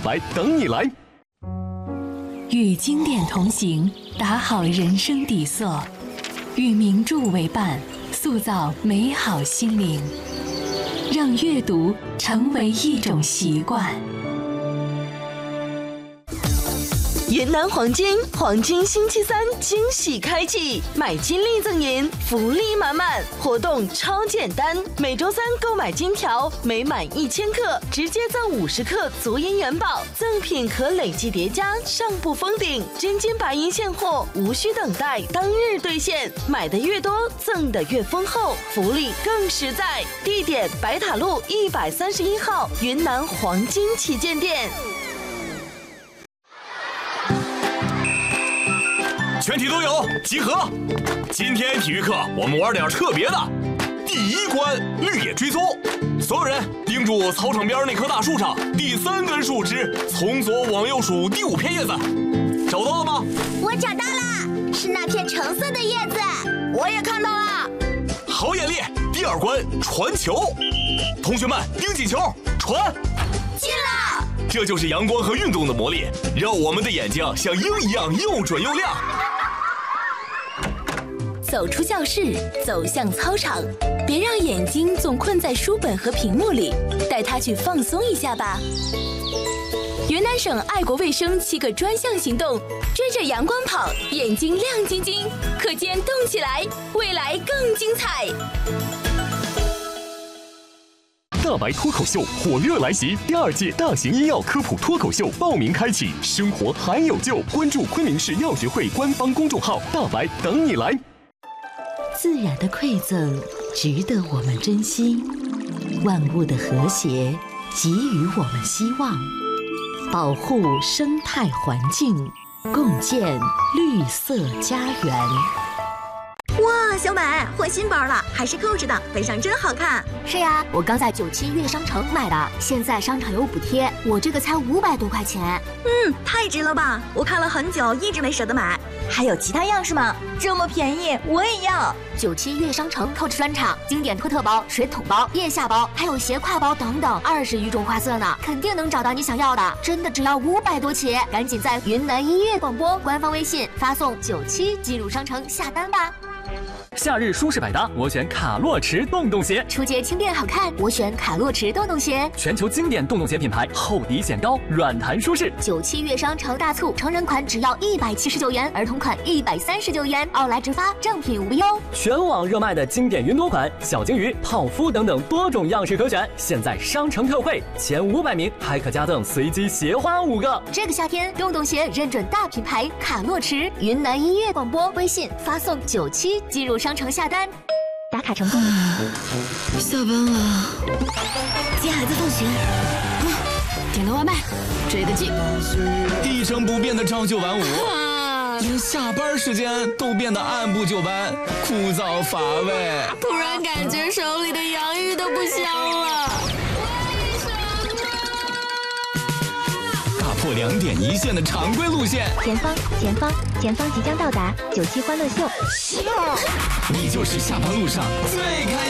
白等你来。 与经典同行，打好人生底色；与名著为伴，塑造美好心灵。让阅读成为一种习惯。 云南黄金星期三惊喜开启，买金立赠银，福利满满，活动超简单。每周三购买金条，每满1000克直接赠50克足银元宝，赠品可累计叠加，上不封顶。真金白银现货，无需等待，当日兑现。买的越多，赠的越丰厚，福利更实在。地点：白塔路131号云南黄金旗舰店。 全体都有集合。今天体育课我们玩点特别的。第一关绿野追踪，所有人盯住操场边那棵大树上第3根树枝，从左往右数第5片叶子，找到了吗？ 我找到了，是那片橙色的叶子。 我也看到了。 好眼力。第2关传球，同学们盯紧球，传。 进了。 这就是阳光和运动的魔力，让我们的眼睛像鹰一样又准又亮。 走出教室，走向操场，别让眼睛总困在书本和屏幕里，带它去放松一下吧。云南省爱国卫生7个专项行动，追着阳光跑，眼睛亮晶晶，课间动起来，未来更精彩。 大白脱口秀火热来袭，第2届大型医药科普脱口秀报名开启，生活还有救，关注昆明市药学会官方公众号“大白等你来”。 自然的馈赠值得我们珍惜，万物的和谐给予我们希望，保护生态环境，共建绿色家园。 哇，小美换新包了，还是扣着的，背上真好看。 是呀，我刚在97悦商城买的，现在商场有补贴，我这个才500多块钱。 太值了吧！我看了很久，一直没舍得买。还有其他样式吗？这么便宜，我也要。 97悦商城扣着专场，经典托特包、水桶包、腋下包，还有斜挎包等等，20余种花色呢，肯定能找到你想要的。真的只要500多起，赶紧在云南音乐广播官方微信发送97进入商城下单吧。 夏日舒适百搭，我选卡洛驰洞洞鞋； 出街轻便好看，我选卡洛驰洞洞鞋。 全球经典洞洞鞋品牌，厚底显高，软弹舒适。 97悦商城大促，成人款只要179元，儿童款139元，奥莱直发，正品无忧。 全网热卖的经典云朵款、小金鱼、泡芙等等多种样式可选，现在商城特惠，前500名还可加赠随机鞋花5个。 这个夏天，洞洞鞋认准大品牌卡洛驰。云南音乐广播微信发送97进入商城下单，打卡成功。 下班了， 接孩子放学， 点个外卖，追个剧， 一成不变的朝9晚5，连下班时间都变得按部就班，枯燥乏味。 突然感觉手里的洋芋都不香了。 打破2点一线的常规路线， 前方即将到达97欢乐秀。 你就是下班路上最开